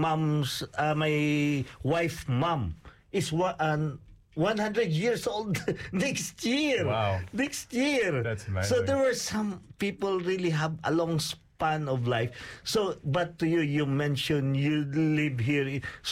my wife mom is 100 years old next year. Wow. Next year. That's amazing. So there were some people really have a long span of life. So, but to you, you mentioned you live here.